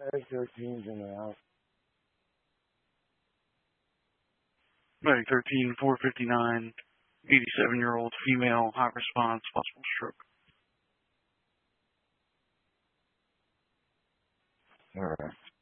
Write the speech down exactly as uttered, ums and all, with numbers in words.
Medic thirteen's in the house. Medic thirteen, four fifty-nine, eighty-seven-year-old female, hot response, possible stroke. All right.